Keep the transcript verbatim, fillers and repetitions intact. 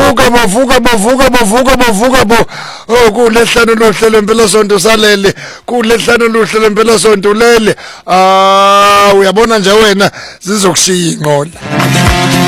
bavuka bavuka bavuka bavuka bavuka bo oh kulehlano lohlelo impela sonto salele kulehlano lohlelo impela sonto lele ah uyabona nje wena zizokushiya inqola